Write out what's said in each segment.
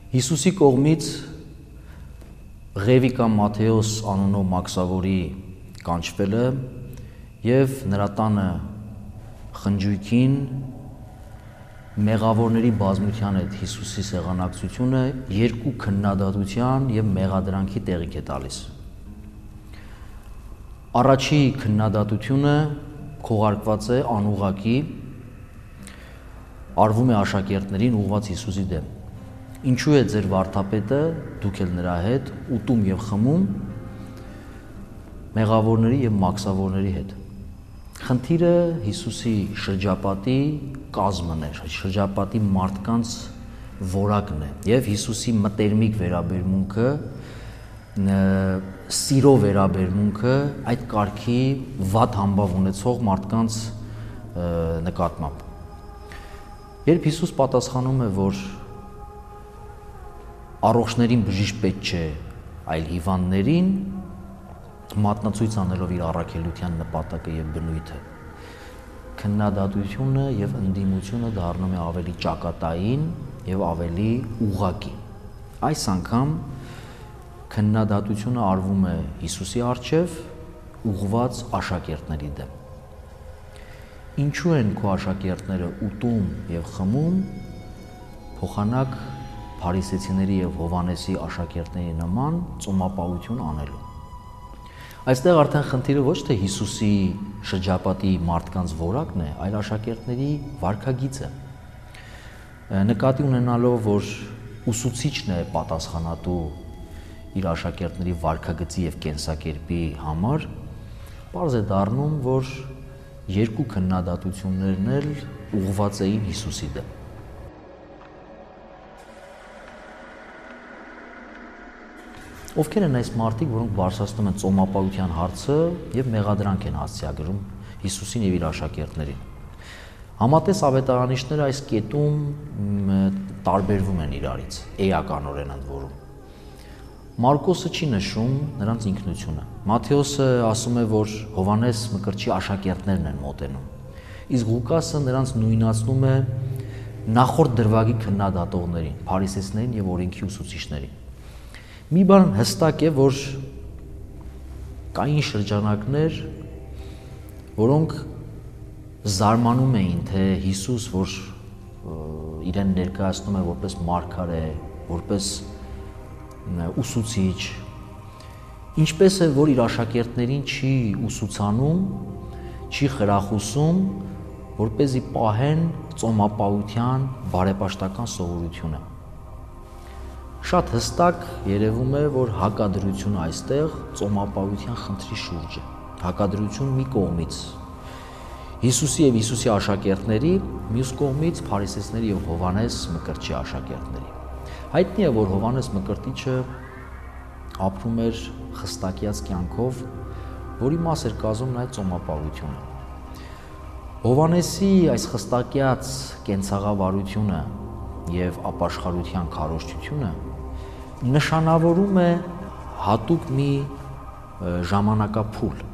Հիսուսի կողմից Ղևի կամ Մատթեոս անունով մաքսավորի կանչվելը եւ նրա տանը խնջույքին մեղավորների բազմության հետ Հիսուսի սեղանակցությունը երկու քննադատության եւ մեղադրանքի տեղիք է տալիս։ Առաջի քննադատությունը քողարկված է անուղղակի, արվում է աշակերտներին ուղղված Հիսուսի դեմ։ Ինչու է ձեր վարդապետը, դուք էլ նրա հետ ուտում եւ խմում մեղավորների եւ մաքսավորների հետ։ Խնդիրը Հիսուսի շրջապատի կազմն է, շրջապատի մարդկանց որակն է եւ Հիսուսի մտերմիկ վերաբերմունքը, սիրո վերաբերմունքը այդ կարգի վատ համբավ ունեցող մարդկանց նկատմամբ։ Երբ Հիսուս պատասխանում է, որ առողջներին բժիշկ պետք չէ, այլ հիվանդներին, մատնացույց անելով իր առաքելության նպատակը եւ բնույթը, քննադատությունը եւ ընդդիմությունը դառնում է ավելի ճակատային եւ ավելի ուղղակի։ Այս անգամ քննադատությունը արվում է Հիսուսի առջև ուղղված աշակերտների դեմ։ Ինչու են քո աշակերտները ուտում եւ խմում, փոխանակ փարիսեցիների եւ Հովանեսի աշակերտների նման ծոմապահություն անելու։ Այստեղ արդեն խնդիրը ոչ թե Հիսուսի շրջապատի մարդկանց որակն է, այլ աշակերտների վարքագիծը։ Նկատի ունենալով, որ ուսուցիչն է պատասխանատու իր աշակերտների վարքագծի եւ կենսակերպի համար, պարզ է դառնում, որ երկու քննադատություններն էլ ուղղված էին Հիսուսի դեմ։ Ովքեր են այս մարդիկ, որոնք բարձրացնում են ծոմապահության հարցը եւ մեղադրանք են հասցեագրում Հիսուսին եւ իր աշակերտներին։ Համատես ավետարանիչները այս կետում տարբերվում են իրարից, էականորեն ընդ որում։ Մարկոսը չի նշում նրանց ինքնությունը։ Մատթեոսը ասում է, որ Հովանես Մկրտչի աշակերտներն են մոտենում, իսկ Ղուկասը նրանց նույնացնում է նախորդ դրվագի քննադատողներին, փարիսեցիներին եւ օրենքի ուսուցիչներին։ Մի բան հստակ է, որ կային շրջանակներ, որոնք զարմանում էին, թե Հիսուս, որ իրեն ներկայացնում է որպես մարգարե, որպես ուսուցիչ, ինչպես է, որ իր աշակերտներին չի ուսուցանում, չի խրախուսում, որպեսզի պահեն ծոմապահության բարեպաշտական սովորությունը։ Շատ հստակ երևում է, որ հակադրությունը այստեղ ծոմապահության խնդրի շուրջ է։ Հակադրություն մի կողմից Հիսուսի եւ Հիսուսի աշակերտների, մյուս կողմից փարիսեցիների եւ Հովանես Մկրտչի աշակերտների։ Հայտնի է, որ Հովանես Մկրտիչը ապրում էր խստակյաց կյանքով, որի մաս էր կազմում նաեւ ծոմապահությունը։ Հովանեսի այս խստակյաց կենցաղավարությունը եւ ապաշխարության քարոզչությունը նշանավորում է հատուկ մի ժամանակափուլ,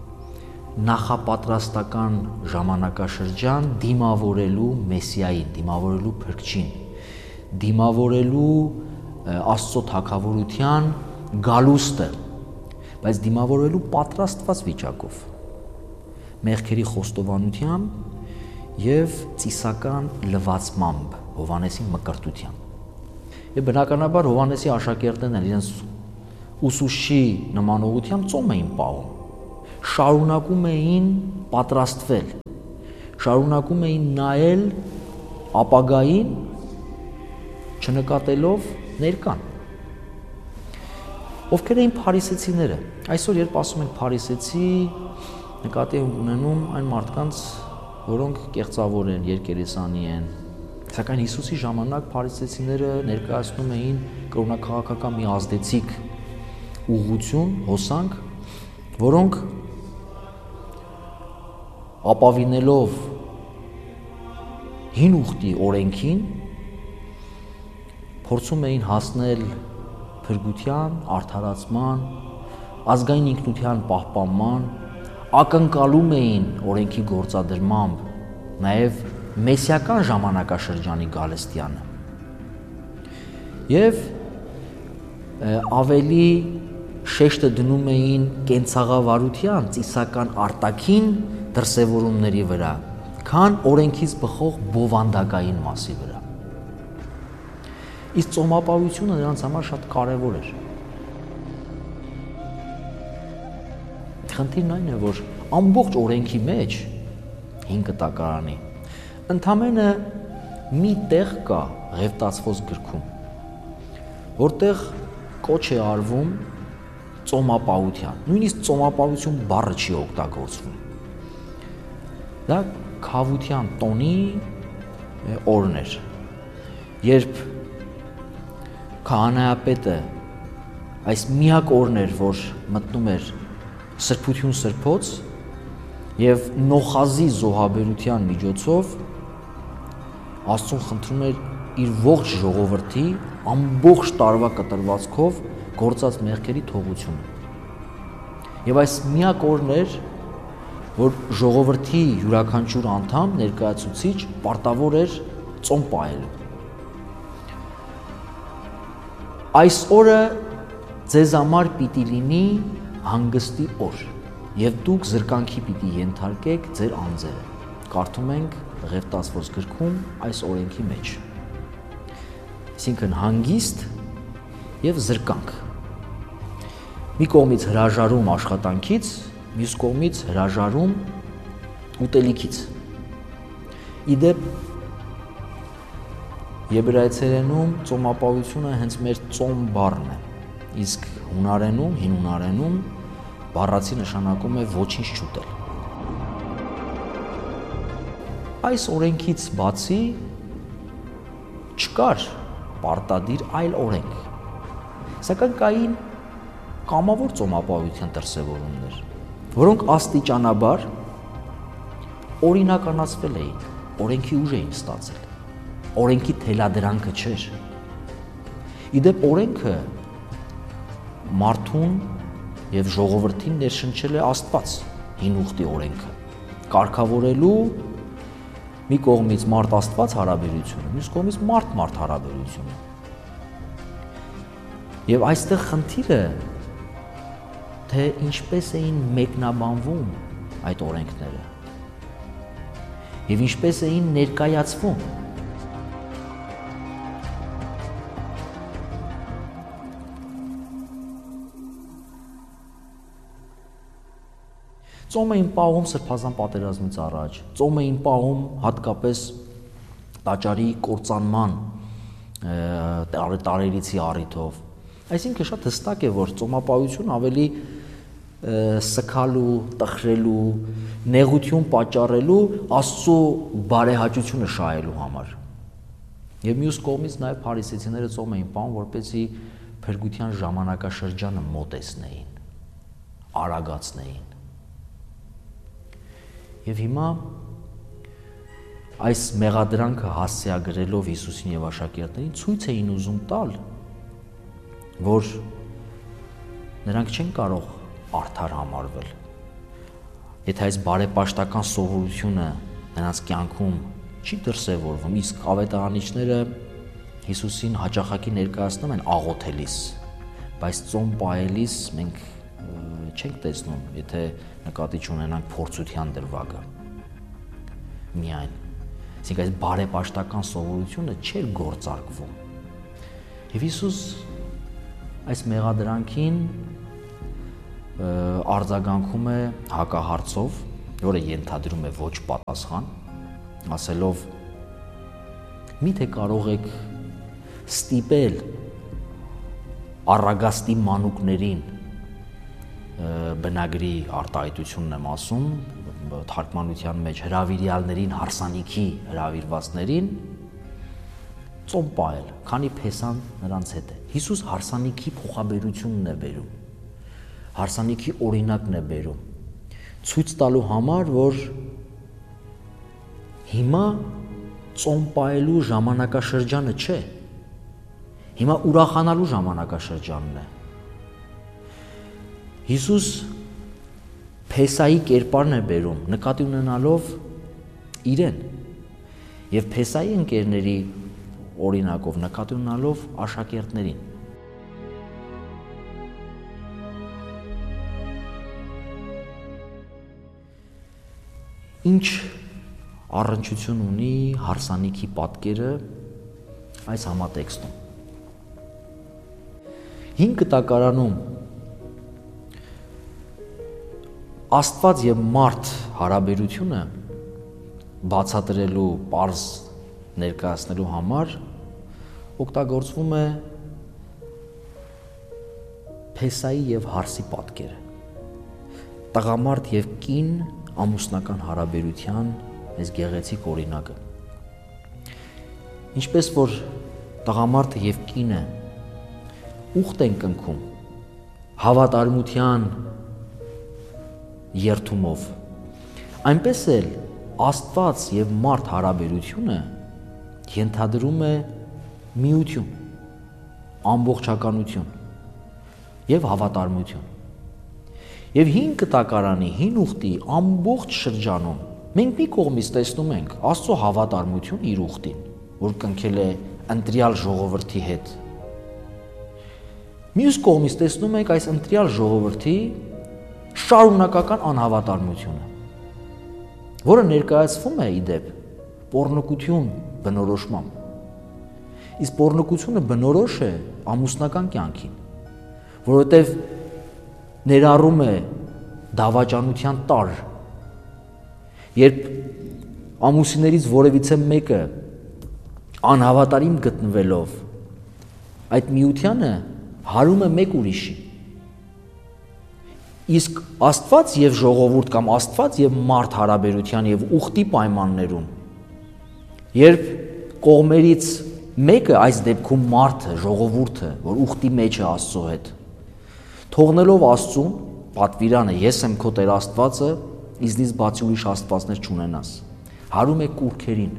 նախապատրաստական ժամանակաշրջան դիմավորելու Մեսիային, դիմավորելու Փրկչին, դիմավորելու Աստծո թագավորության գալուստը, բայց դիմավորելու պատրաստված վիճակով, մեղքերի խոստովանությամբ եւ ծիսական լվացմամբ, Հովանեսի մկրտությամբ։ Եվ բնականաբար Հովանեսի աշակերտներն են իրենց ուսուցչի նմանողությամբ ծոմ էին պահում, շարունակում էին պատրաստվել, շարունակում էին նայել ապագային, չնկատելով ներկան։ Ովքեր էին փարիսեցիները։ Այսօր երբ ասում ենք փարիսեցի, նկատի ենք ունենում այն մարդկանց, որոնք կեղծավոր են, երկերեսանի են, սակայն Հիսուսի ժամանակ փարիսեցիները ներկայացնում էին կրոնաքաղաքական մի ազդեցիկ ուղղություն, հոսանք, որոնք ապավինելով հին ուխտի օրենքին փորձում էին հասնել փրկության, արդարացման, ազգային ինքնության պահպանման, ակնկալում էին օրենքի գործադրմամբ նաև մեսիական ժամանակաշրջանի գալստյանը։ Եվ ավելի շեշտը դնում էին կենցաղավարության ծիսական արտաքին դրսևորումների վրա, քան օրենքից բխող բովանդակային մասի վրա։ Իսկ ծոմապահությունը նրանց համար շատ կարևոր էր։ Խնդիրն այն է, որ ամբողջ օրենքի մեջ 5 կտակարանի ընդամենը մի տեղ կա Ղևտացվոց գրքում, որտեղ կոչ է արվում ծոմապահության, նույնիսկ ծոմապահություն բառը չի օգտագործվում։ Դա քավության տոնի օրն էր, երբ քահանայապետը այս միակ օրն էր, որ մտնում էր սրբություն սրբոց եւ նոխազի զոհաբերության միջոցով Աստծուն խնդրում էր իր ողջ ժողովրդի ամբողջ տարվա կտրվածքով գործած մեղքերի թողությունը։ Եվ այս միակ օրն էր, որ ժողովրդի յուրաքանչյուր անդամ ներկայացուցիչ պարտավոր էր ծոմ պահելու։ Այս օրը ձեզ համար պիտի լինի հանգստի օր, եւ դուք զրկանքի պիտի ենթարկեք ձեր անձերը։ Կարդում ենք Ղևտացվոց գրքում այս օրենքի մեջ։ Այսինքն հանգիստ եւ զրկանք։ Մի կողմից հրաժարում աշխատանքից, մյուս կողմից հրաժարում ուտելիքից։ Իդեպ եբրայեցերենում ծոմապահությունը հենց մեր ծոմ բառն է, իսկ հունարենում, հին հունարենում բառացի նշանակում է ոչինչ չուտել։ Այս օրենքից բացի չկար պարտադիր այլ օրենք, սակայն կային կամավոր ծոմապահության դրսևորումներ, որոնք աստիճանաբար օրինականացվել էին, օրենքի ուժ էին ստացել, օրենքի թելադրանքը չէր։ Իդեպ օրենքը մարդուն եւ ժողովրդին ներշնչել է Աստված, հին ուխտի օրենքը, կարգավորելու մի կողմից մարդ-Աստված հարաբերությունը, մյուս կողմից մարդ-մարդ հարաբերությունը։ Եվ այստեղ խնդիրը, թե ինչպես էին մեկնաբանվում այդ օրենքները եւ ինչպես էին ներկայացվում։ Ծոմ էին պահում Սրբազան պատերազմից առաջ, ծոմ էին պահում հատկապես տաճարի կործանման տարելիցի առիթով։ Այսինքն շատ հստակ է, որ ծոմապահություն ավելի սգալու, տխրելու, նեղություն պատճառելու, Աստծո բարեհաճությունը շահելու համար։ Եվ մյուս կողմից նաև փարիսեցիները ծոմ էին պահում, որպեսզի փրկության ժամանակաշրջանը մոտեցնեին, արագացնեին։ Եվ հիմա այս մեղադրանքը հասցեագրելով Հիսուսին եւ աշակերտներին ցույց էին ուզում տալ, որ նրանք չեն կարող արդար համարվել։ Եթե այս բարեպաշտական սովորությունը նրանց կյանքում չի դրսևորվում, իսկ ավետարանիչները Հիսուսին հաճախակի ներկայացնում են աղոթելիս, բայց ծոմ պահելիս մենք չենք տեսնում, եթե նկատի չունենանք փորձության դրվագը։ Միայն, այսինքն այս բարեպաշտական սովորությունը չէր գործարկվում։ Եվ Հիսուս այս մեղադրանքին արձագանքում է հակահարցով, որը ենթադրում է ոչ պատասխան, ասելով. «Միթե կարող եք ստիպել առագաստի մանուկներին», բնագրի արտահայտությունն եմ ասում, թարգմանության մեջ հրավիրյալներին, հարսանիքի հրավիրվածներին ծոմ պահել, քանի փեսան նրանց հետ է։ Հիսուս հարսանիքի փոխաբերությունն է բերում, հարսանիքի օրինակն է բերում, ցույց տալու համար, որ հիմա ծոմ պահելու ժամանակաշրջանը չէ, հիմա ուրախանալու ժամանակաշրջանն է։ Հիսուս Փեսայի կերպարն է բերում, նկատի ունենալով իրեն, եւ Փեսայի ընկերների օրինակով նկատի ունենալով աշակերտներին։ Ինչ առնչություն ունի հարսանիքի պատկերը այս համատեքստում։ Հին կտակարանում Աստված եւ մարդ հարաբերությունը բացատրելու, պարզ ներկայացնելու համար օգտագործվում է Փեսայի եւ Հարսի պատկերը։ Տղամարդ եւ կին ամուսնական հարաբերության այս գեղեցիկ օրինակը։ Ինչպես որ տղամարդը եւ կինը ուխտ են կնքում հավատարմության երթումով, այնպես էլ Աստված եւ մարդ հարաբերությունը ենթադրում է միություն, ամբողջականություն եւ հավատարմություն։ Եվ հին կտակարանի, հին ուխտի ամբողջ շրջանում մենք մի կողմից տեսնում ենք Աստծո հավատարմություն իր ուխտին, որ կնքել է ընտրյալ ժողովրդի հետ։ Մյուս կողմից տեսնում ենք այս ընտրյալ ժողովրդի շարունակական անհավատարմությունը, որը ներկայացվում է իդեպ պոռնկություն բնորոշմամբ։ Իսկ պոռնկությունը բնորոշ է ամուսնական կյանքին, որովհետև ներառում է դավաճանության տար, երբ ամուսիններից որևիցե մեկը անհավատարիմ գտնվելով այդ միությանը հարում է մեկ ուրիշի։ Իսկ Աստված եւ ժողովուրդ կամ Աստված եւ մարդ հարաբերության եւ ուխտի պայմաններում, երբ կողմերից մեկը, այս դեպքում մարդը, ժողովուրդը, որ ուխտի մեջ է Աստծո հետ, թողնելով Աստծուն, պատվիրանը ես եմ քո Տեր Աստվածը, ինձնից բացի ուրիշ աստվածներ չունենաս, հարում է կուռքերին։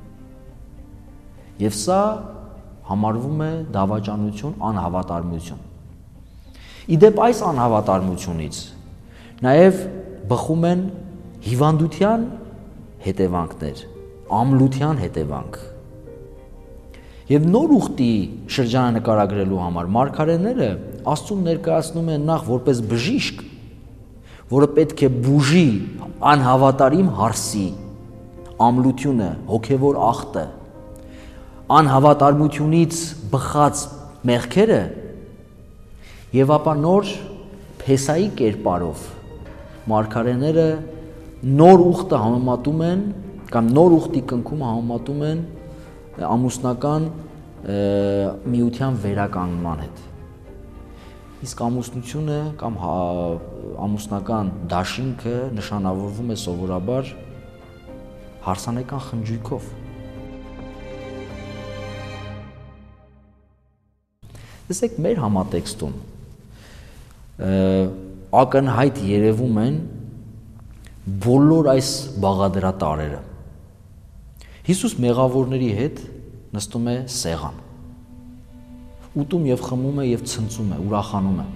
Եվ սա համարվում է դավաճանություն, անհավատարմություն։ Իդեպ այս անհավատարմությունից նաև բխում են հիվանդության հետևանքներ, ամլության հետևանք։ Եվ նոր ուխտի շրջանը նկարագրելու համար մարգարեները Աստծուն ներկայացնում են նախ որպես բժիշկ, որը պետք է բուժի անհավատարիմ Հարսի ամլությունը, հոգևոր ախտը, անհավատարմությունից բխած մեղքերը, եւ ապա նոր Փեսայի կերպարով մարգարեները նոր ուխտը համեմատում են կամ նոր ուխտի կնքումը համեմատում են ամուսնական միության վերականգնման հետ։ Իսկ ամուսնությունը կամ ամուսնական դաշինքը նշանավորվում է սովորաբար հարսանեկան խնջույքով։ Տեսեք, մեր համատեքստում ակնհայտ երևում են բոլոր այս բաղադրատարերը։ Հիսուս մեղավորների հետ նստում է սեղան, ուտում եւ խմում է եւ ցնծում է, ուրախանում է։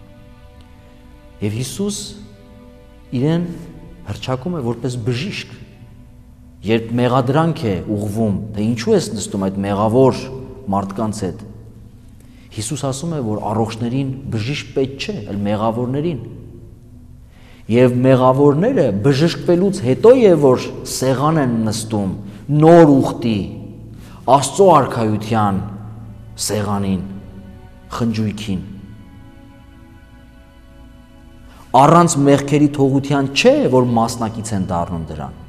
Եվ Հիսուս իրեն հռչակում է որպես բժիշկ, երբ մեղադրանք է ուղղվում, թե ինչու ես նստում այդ մեղավոր մարդկանց հետ։ Հիսուս ասում է, որ առողջներին բժիշկ պետք չէ, այլ մեղավորներին։ Եվ մեղավորները բժշկվելուց հետո է, որ սեղան են նստում նոր ուխտի, Աստծո արքայության սեղանին, խնջույքին։ Առանց մեղքերի թողության չէ, որ մասնակից են դառնում դրան։